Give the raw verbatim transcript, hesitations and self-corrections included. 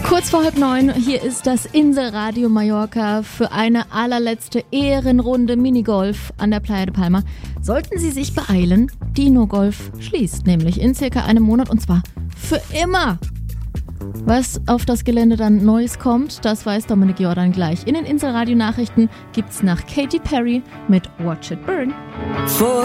Kurz vor halb neun, hier ist das Inselradio Mallorca für eine allerletzte Ehrenrunde Minigolf an der Playa de Palma. Sollten Sie sich beeilen, Dino Golf schließt nämlich in circa einem Monat und zwar für immer. Was auf das Gelände dann Neues kommt, das weiß Dominik Jordan gleich. In den Inselradio Nachrichten gibt's nach Katy Perry mit Watch It Burn. For